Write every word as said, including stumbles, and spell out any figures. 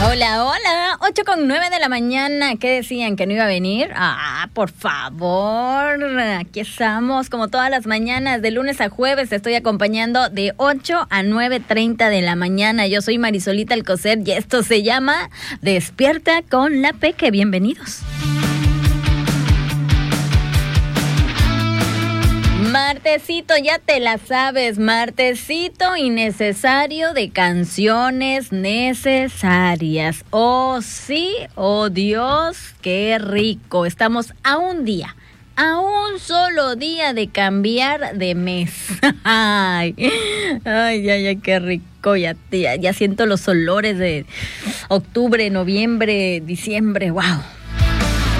Hola, hola, ocho con nueve de la mañana. ¿Qué decían? ¿Que no iba a venir? Ah, por favor, aquí estamos como todas las mañanas, de lunes a jueves. Te estoy acompañando de ocho a nueve treinta de la mañana. Yo soy Marisolita Alcocer y esto se llama Despierta con la Peque. Bienvenidos. Martesito, ya te la sabes, martesito innecesario de canciones necesarias. Oh sí, oh Dios, qué rico. Estamos a un día, a un solo día de cambiar de mes. Ay, ay, ay, ay, qué rico. Ya, ya, ya siento los olores de octubre, noviembre, diciembre. Wow.